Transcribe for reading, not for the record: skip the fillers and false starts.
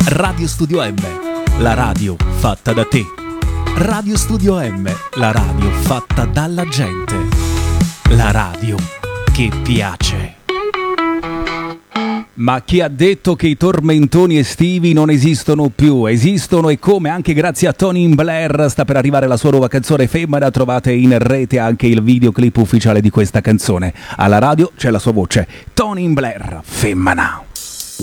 Radio Studio M, la radio fatta da te. Radio Studio M, la radio fatta dalla gente. La radio che piace. Ma chi ha detto che i tormentoni estivi non esistono più? Esistono, e come, anche grazie a Tony Blair. Sta per arrivare la sua nuova canzone Femmina, trovate in rete anche il videoclip ufficiale di questa canzone. Alla radio c'è la sua voce, Tony Blair, Femmina.